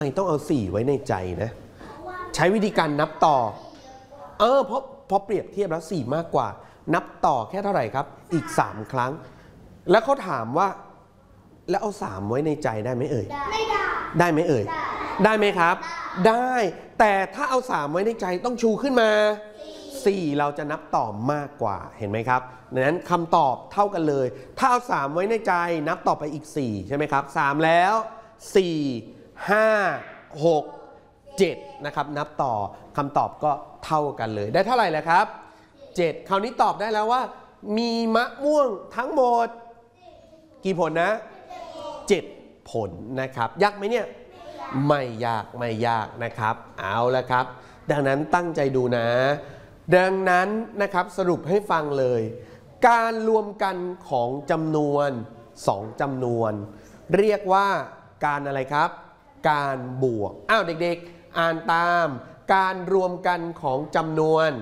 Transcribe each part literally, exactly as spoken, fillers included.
ไม่ต้องเอาสี่ไว้ในใจนะใช้วิธีการนับต่อเออเพราะพอเปรียบเทียบแล้วสี่มากกว่านับต่อแค่เท่าไหร่ครับอีกสามครั้งแล้วเขาถามว่าแล้วเอาสามไว้ในใจได้ไหมเอ่ยไม่ได้ได้ไหมเอ่ยได้ไหมครับได้แต่ถ้าเอาสามไว้ในใจต้องชูขึ้นมาสี่เราจะนับต่อมากกว่าเห็นไหมครับดังนั้นคำตอบเท่ากันเลยถ้าเอาสามไว้ในใจนับต่อไปอีกสี่ใช่ไหมครับสามแล้วสี่ห้าหกเจ็ดนะครับนับต่อคำตอบก็เท่ากันเลยได้เท่าไหร่แล้วครับเจ็ดคราวนี้ตอบได้แล้วว่ามีมะม่วงทั้งหมดกี่ผลนะเจ็ดผลนะครับยากไหมเนี่ยไม่ยากไม่ยากนะครับเอาละครับดังนั้นตั้งใจดูนะดังนั้นนะครับสรุปให้ฟังเลยการรวมกันของจำนวนสองจำนวนเรียกว่าการอะไรครับการบวกอ้าวเด็กๆอ่านตามการรวมกันของจำนวน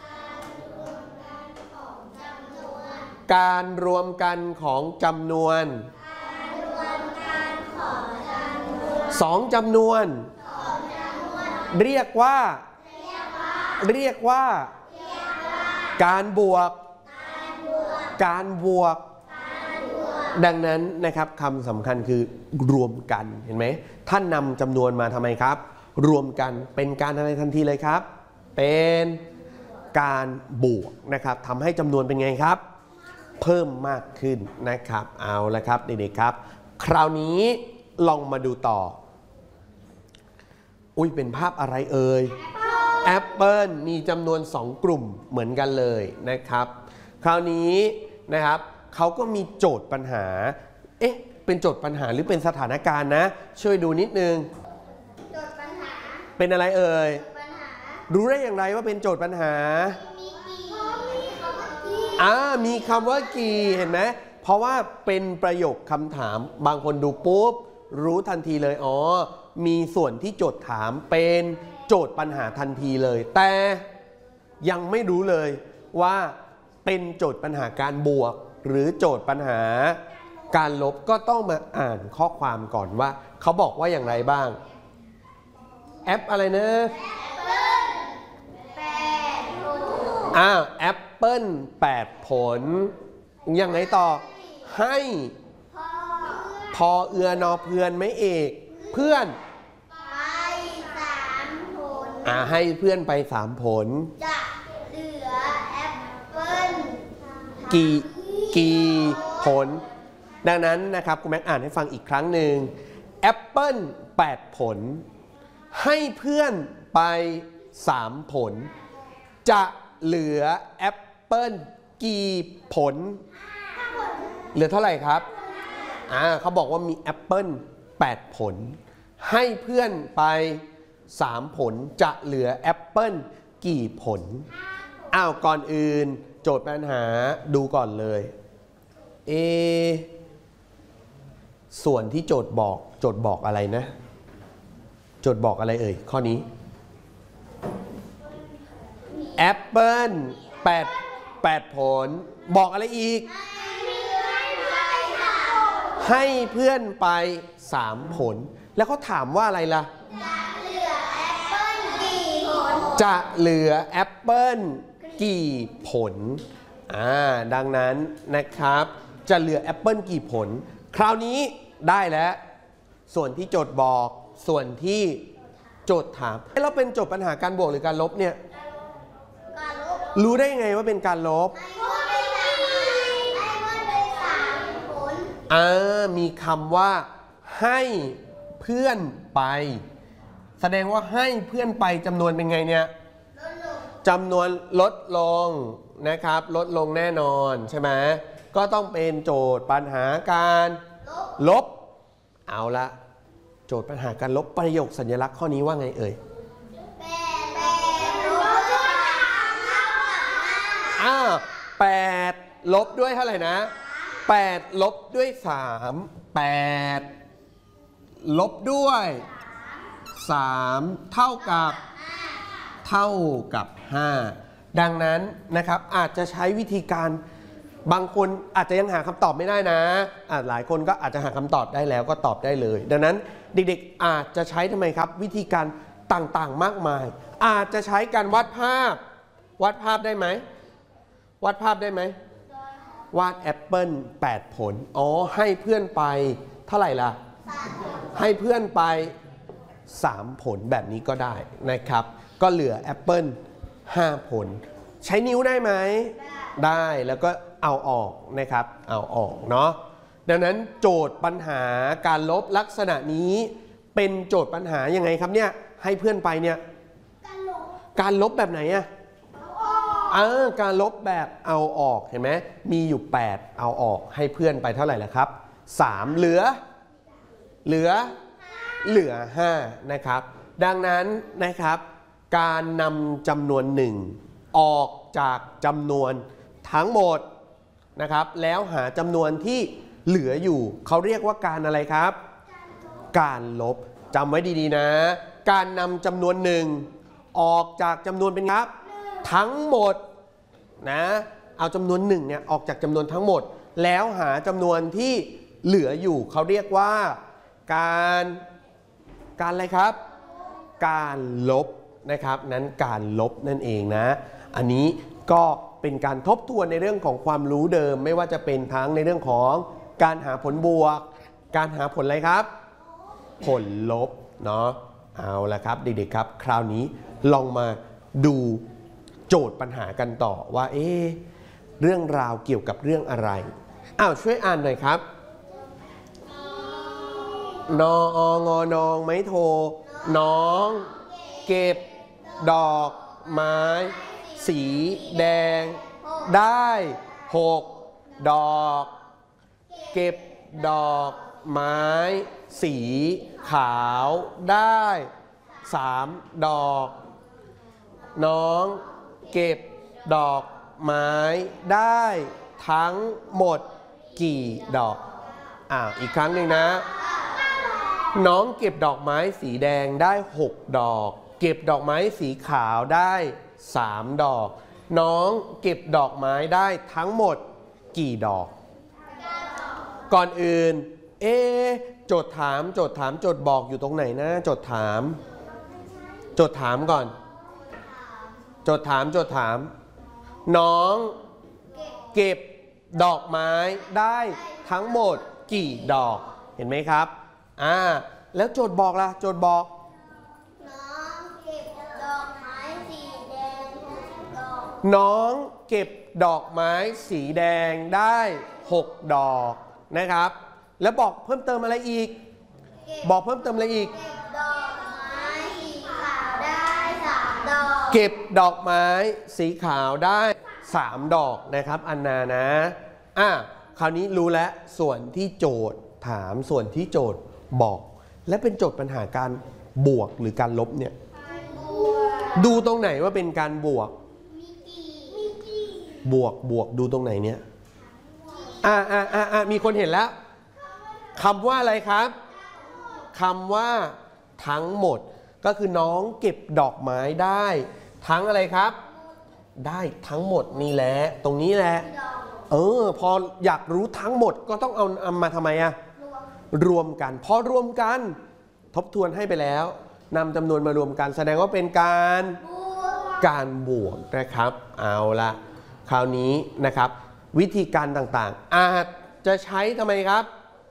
การรวมกันของจำนวนสองจำนวนเรียกว่าเรียกว่าการบวกการบวกดังนั้นนะครับคำสำคัญคือรวมกันเห็นไหมท่านนำจำนวนมาทำไมครับรวมกันเป็นการอะไรทันทีเลยครับเป็นการบวกนะครับทำให้จำนวนเป็นไงครับเพิ่มมากขึ้นนะครับเอาละครับเด็กๆครับคราวนี้ลองมาดูต่ออุ้ยเป็นภาพอะไรเอ่ยแอปเปิลมีจำนวนสองกลุ่มเหมือนกันเลยนะครับคราวนี้นะครับเขาก็มีโจทย์ปัญหาเอ๊ะเป็นโจทย์ปัญหาหรือเป็นสถานการณ์นะช่วยดูนิดนึงโจทย์ปัญหาเป็นอะไรเอ่ยรู้ได้อย่างไรว่าเป็นโจทย์ปัญหาอ่ามีคำว่ากี่เห็นไหมเพราะว่าเป็นประโยคคำถามบางคนดูปุ๊บรู้ทันทีเลยอ๋อมีส่วนที่โจทย์ถามเป็นโจทย์ปัญหาทันทีเลยแต่ยังไม่รู้เลยว่าเป็นโจทย์ปัญหาการบวกหรือโจทย์ปัญหาการลบก็ต้องมาอ่านข้อความก่อนว่าเขาบอกว่าอย่างไรบ้างแอปอะไรนะอ้าวแอปเปิ้ลแปดผลยังไงต่อให้พอเอือนอเพื่อนไม่เอกเพื่อนไปสามผลอ่าให้เพื่อนไปสามผลจะเหลือแอปเปิ้ลกี่กี่ผลดังนั้นนะครับคุณแม็กอ่านให้ฟังอีกครั้งหนึ่งแอปเปิ้ลแปดผลให้เพื่อนไปสามผลจะเหลือแอปเปิ้ลกี่ผลเหลือเท่าไหร่ครับอ่าเขาบอกว่ามีแอปเปิ้ลแปดผลให้เพื่อนไปสามผลจะเหลือแอปเปิ้ลกี่ผลอ้าวก่อนอื่นโจทย์ปัญหาดูก่อนเลยเอส่วนที่โจทย์บอกโจทย์บอกอะไรนะโจทย์บอกอะไรเอ่ยข้อนี้แอปเปิ้ลแปดแปดผลบอกอะไรอีกให้เพื่อนไปสามผลแล้วเขาถามว่าอะไรล่ะจะเหลือแอปเปิ้ลกี่ผลอ่าดังนั้นนะครับจะเหลือแอปเปิ้ลกี่ผลคราวนี้ได้แล้วส่วนที่โจทย์บอกส่วนที่โจทย์ถามแล้วเป็นโจทย์ปัญหาการบวกหรือการลบเนี่ยรู้ได้ไงว่าเป็นการลบอ่ามีคำว่าให้เพื่อนไปแสดงว่าให้เพื่อนไปจำนวนเป็นไงเนี่ยจำนวนลดลงนะครับลดลงแน่นอนใช่ไหมก็ต้องเป็นโจทย์ปัญหาการลบเอาละโจทย์ปัญหาการลบประโยคสัญลักษณ์ข้อนี้ว่าไงเอ่ยอ้าวแปดลบด้วยเท่าไหร่นะแปดลบด้วยสามแปดลบด้วยสามเท่ากับเท่ากับห้าดังนั้นนะครับอาจจะใช้วิธีการบางคนอาจจะยังหาคำตอบไม่ได้นะอ่ะหลายคนก็อาจจะหาคำตอบได้แล้วก็ตอบได้เลยดังนั้นเด็กๆอาจจะใช้ทำไมครับวิธีการต่างๆมากมายอาจจะใช้การวาดภาพวาดภาพได้ไหมวาดภาพได้ไหมวาดแอปเปิลแปดผลอ๋อให้เพื่อนไปเท่าไหร่ล่ะให้เพื่อนไปสามผลแบบนี้ก็ได้นะครับก็เหลือแอปเปิลห้าผลใช้นิ้วได้ไหมได้แล้วก็เอาออกนะครับเอาออกเนาะดังนั้นโจทย์ปัญหาการลบลักษณะนี้เป็นโจทย์ปัญหายังไงครับเนี่ยให้เพื่อนไปเนี่ยการลบแบบไหนอะเออการลบแบบเอาออกเห็นไหมมีอยู่แปดเอาออกให้เพื่อนไปเท่าไหร่ล่ะครับสามเหลือเหลือเหลือห้านะครับดังนั้นนะครับการนำจำนวนหนึ่งออกจากจำนวนทั้งหมดนะครับแล้วหาจำนวนที่เหลืออยู่เขาเรียกว่าการอะไรครับการลบจำไว้ดีๆนะการนำจำนวนหนึ่งออกจากจำนวนเป็นครับทั้งหมดนะเอาจำนวนหนึ่งเนี่ยออกจากจำนวนทั้งหมดแล้วหาจำนวนที่เหลืออยู่เขาเรียกว่าการการอะไรครับการลบนะครับนั้นการลบนั่นเองนะอันนี้ก็เป็นการทบทวนในเรื่องของความรู้เดิมไม่ว่าจะเป็นทั้งในเรื่องของการหาผลบวกการหาผลอะไรครับผลลบเนาะเอาละครับเด็กๆครับคราวนี้ลองมาดูโจทย์ปัญหากันต่อว่าเอ๊ะเรื่องราวเกี่ยวกับเรื่องอะไรอ้าวช่วยอ่านหน่อยครับนอองอนองไม้โทน้องเก็บดอกไม้สีแดงได้หกดอกเก็บดอกไม้สีขาวได้สามดอกน้องเก็บดอกไม้ได้ทั้งหมดกี่ดอกอ่าอีกครั้งหนึ่งนะน้องเก็บดอกไม้สีแดงได้หกดอกเก็บดอกไม้สีขาวได้สามดอกน้องเก็บดอกไม้ได้ทั้งหมดกี่ดอกก่อนอื่นเอ๊ะโจทย์ถามโจทย์ถามโจทย์บอกอยู่ตรงไหนนะโจทย์ถามโจทย์ถามก่อนโจทย์ถามโจทย์ถามน้องเก็บดอกไม้ได้ทั้งหมดกี่ดอกเห็นไหมครับอ่าแล้วโจทย์บอกล่ะโจทย์บอกน้องเก็บดอกไม้สีแดงดอกน้องเก็บดอกไม้สีแดงได้หกดอกนะครับแล้วบอกเพิ่มเติมอะไรอีกบอกเพิ่มเติมอะไรอีกเก็บดอกไม้สีขาวได้สามดอกนะครับอันนานะอ่ะคราวนี้รู้แล้วส่วนที่โจทย์ถามส่วนที่โจทย์บอกและเป็นโจทย์ปัญหาการบวกหรือการลบเนี่ยดูตรงไหนว่าเป็นการบวกบวกบวกดูตรงไหนเนี่ยอ่าอ่าอ่าอ่ามีคนเห็นแล้วคำว่าอะไรครับคำว่าทั้งหมดก็คือน้องเก็บดอกไม้ได้ทั้งอะไรครับได้ทั้งหมดนี่แหละตรงนี้แหละเออพออยากรู้ทั้งหมดก็ต้องเอาเอามาทำไมอะรวมกันพอรวมกันทบทวนให้ไปแล้วนำจำนวนมารวมกันแสดงว่าเป็นการการบวกนะครับเอาละคราวนี้นะครับวิธีการต่างๆอาจจะใช้ทำไมครับ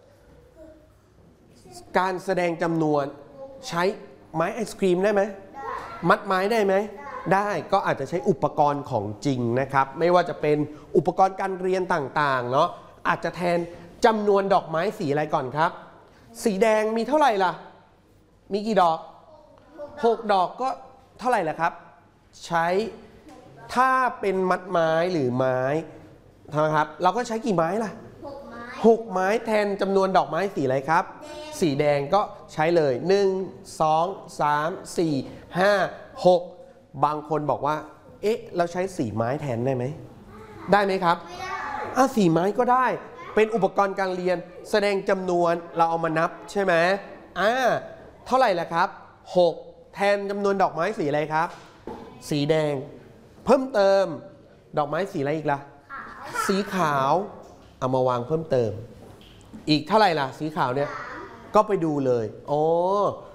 การแสดงจำนวนใช้ไม้ไอศครีมได้ไหมมัดไม้ได้ไหมได้ก็อาจจะใช้อุปกรณ์ของจริงนะครับไม่ว่าจะเป็นอุปกรณ์การเรียนต่างๆเนาะอาจจะแทนจำนวนดอกไม้สีอะไรก่อนครับสีแดงมีเท่าไหร่ล่ะมีกี่ดอกหกดอกก็เท่าไหร่ล่ะครับใช้ถ้าเป็นมัดไม้หรือไม้นะครับเราก็ใช้กี่ไม้ล่ะหกไม้แทนจำนวนดอกไม้สีอะไรครับสีแดงก็ใช้เลยหนึ่ง สอง สาม สี่ ห้า หกบางคนบอกว่าเอ๊ะเราใช้สีไม้แทนได้ไหมได้ไหมครับอ่ะสีไม้ก็ได้เป็นอุปกรณ์การเรียนแสดงจำนวนเราเอามานับใช่ไหมอ่าเท่าไหร่ล่ะครับหกแทนจำนวนดอกไม้สีอะไรครับสีแดงเพิ่มเติมดอกไม้สีอะไรอีกล่ะขสีขาวเอามาวางเพิ่มเติม อีกเท่าไหร่ล่ะสีขาวเนี่ยก็ไปดูเลยอ๋อ